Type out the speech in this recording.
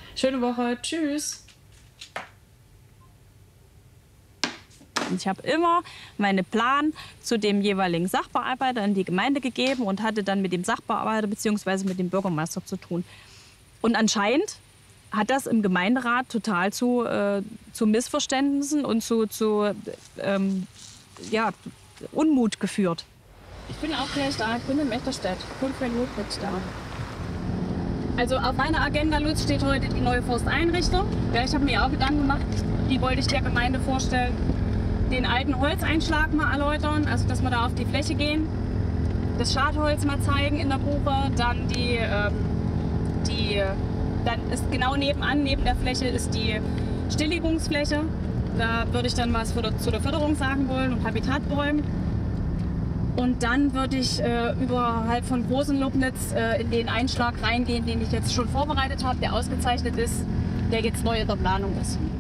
Schöne Woche. Tschüss. Ich habe immer meinen Plan zu dem jeweiligen Sachbearbeiter in die Gemeinde gegeben und hatte dann mit dem Sachbearbeiter bzw. mit dem Bürgermeister zu tun. Und anscheinend hat das im Gemeinderat total zu Missverständnissen und zu Unmut geführt. Ich bin auch gleich da. Ich bin in Mechterstedt. 5 Minuten bin ich da. Also auf meiner Agenda, Lutz, steht heute die neue Forsteinrichtung. Ja, ich habe mir auch Gedanken gemacht. Die wollte ich der Gemeinde vorstellen. Den alten Holzeinschlag mal erläutern, also dass wir da auf die Fläche gehen. Das Schadholz mal zeigen in der Buche. Dann dann ist genau nebenan, neben der Fläche ist die Stilllegungsfläche. Da würde ich dann was zu der Förderung sagen wollen und Habitatbäumen. Und dann würde ich überhalb von Großen Lubnitz in den Einschlag reingehen, den ich jetzt schon vorbereitet habe, der ausgezeichnet ist, der jetzt neu in der Planung ist.